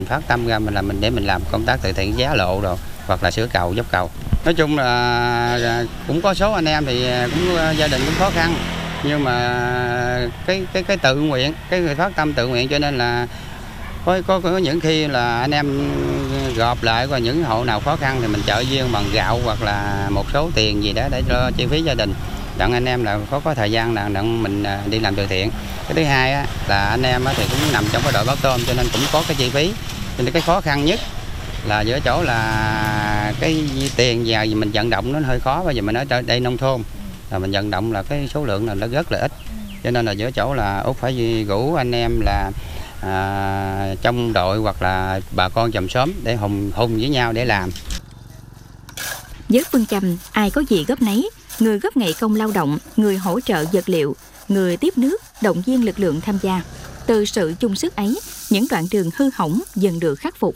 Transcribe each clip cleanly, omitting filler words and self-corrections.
Phát tâm ra mình là để mình làm công tác từ thiện giá lộ rồi hoặc là sửa cầu, dốc cầu. Nói chung là cũng có số anh em thì cũng gia đình cũng khó khăn, nhưng mà cái tự nguyện, cái người phát tâm tự nguyện, cho nên là có những khi là anh em gộp lại, và những hộ nào khó khăn thì mình trợ duyên bằng gạo hoặc là một số tiền gì đó để cho chi phí gia đình, đặng anh em là có thời gian đặng mình đi làm từ thiện. Cái thứ hai á, là anh em thì cũng nằm trong cái đội báo tôm, cho nên cũng có cái chi phí. Cho nên cái khó khăn nhất là giữa chỗ là cái tiền vào gì mình vận động nó hơi khó. Bây giờ mình ở đây nông thôn là mình vận động là cái số lượng là nó rất là ít, cho nên là giữa chỗ là Út phải rủ anh em là trong đội hoặc là bà con chòm xóm để hùng với nhau để làm. Với phương châm ai có gì góp nấy, người góp ngày công lao động, người hỗ trợ vật liệu, người tiếp nước, động viên lực lượng tham gia. Từ sự chung sức ấy, những đoạn đường hư hỏng dần được khắc phục.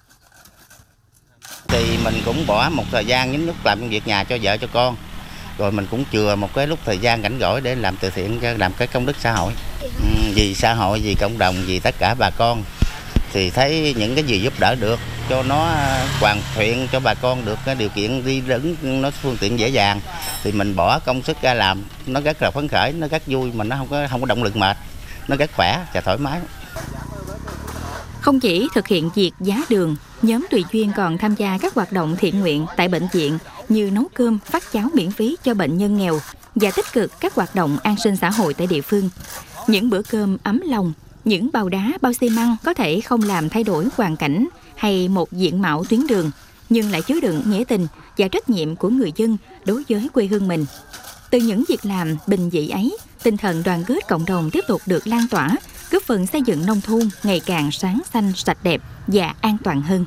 Thì mình cũng bỏ một thời gian nhín nhúc làm việc nhà cho vợ cho con, rồi mình cũng chừa một cái lúc thời gian rảnh rỗi để làm từ thiện, làm cái công đức xã hội, vì xã hội, vì cộng đồng, vì tất cả bà con. Thì thấy những cái gì giúp đỡ được cho nó hoàn thiện, cho bà con được cái điều kiện đi đứng nó phương tiện dễ dàng, thì mình bỏ công sức ra làm, nó rất là phấn khởi, nó rất vui, mà nó không có động lực mệt, nó rất khỏe và thoải mái. Không chỉ thực hiện việc giá đường, nhóm Tùy Duyên còn tham gia các hoạt động thiện nguyện tại bệnh viện như nấu cơm, phát cháo miễn phí cho bệnh nhân nghèo và tích cực các hoạt động an sinh xã hội tại địa phương. Những bữa cơm ấm lòng, những bao đá, bao xi măng có thể không làm thay đổi hoàn cảnh hay một diện mạo tuyến đường, nhưng lại chứa đựng nghĩa tình và trách nhiệm của người dân đối với quê hương mình. Từ những việc làm bình dị ấy, tinh thần đoàn kết cộng đồng tiếp tục được lan tỏa, góp phần xây dựng nông thôn ngày càng sáng xanh, sạch đẹp và an toàn hơn.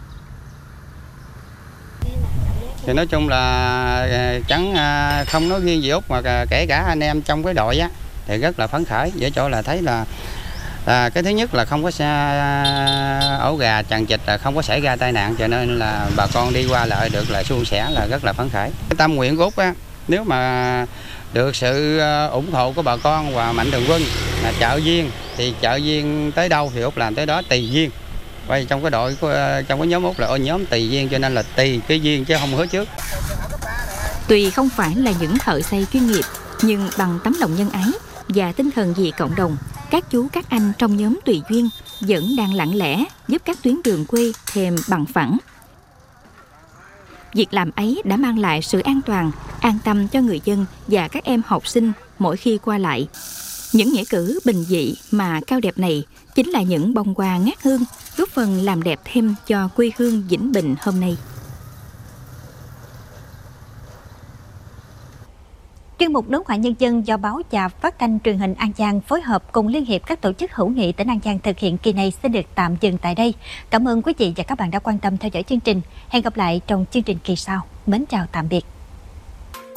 Thì nói chung là chẳng không nói riêng gì Út, mà kể cả anh em trong cái đội á thì rất là phấn khởi, với chỗ là thấy là cái thứ nhất là không có ổ gà chằng chịt, là không có xảy ra tai nạn, cho nên là bà con đi qua lại được là suôn sẻ, là rất là phấn khởi. Cái tâm nguyện của Út á, nếu mà được sự ủng hộ của bà con và mạnh thường quân là trợ duyên, thì trợ duyên tới đâu thì Út làm tới đó, tùy duyên. Vậy trong cái đội trong cái nhóm Út là nhóm tùy duyên, cho nên là tùy cái duyên chứ không hứa trước. Tuy không phải là những thợ xây chuyên nghiệp, nhưng bằng tấm lòng nhân ái và tinh thần vì cộng đồng, các chú các anh trong nhóm Tùy Duyên vẫn đang lặng lẽ giúp các tuyến đường quê thêm bằng phẳng. Việc làm ấy đã mang lại sự an toàn, an tâm cho người dân và các em học sinh mỗi khi qua lại. Những nghĩa cử bình dị mà cao đẹp này chính là những bông hoa ngát hương, góp phần làm đẹp thêm cho quê hương Vĩnh Bình hôm nay. Chuyên mục Đối thoại nhân dân do báo Chà Phát thanh Truyền hình An Giang phối hợp cùng Liên hiệp các tổ chức hữu nghị tỉnh An Giang thực hiện kỳ này sẽ được tạm dừng tại đây. Cảm ơn quý vị và các bạn đã quan tâm theo dõi chương trình. Hẹn gặp lại trong chương trình kỳ sau. Mến chào tạm biệt.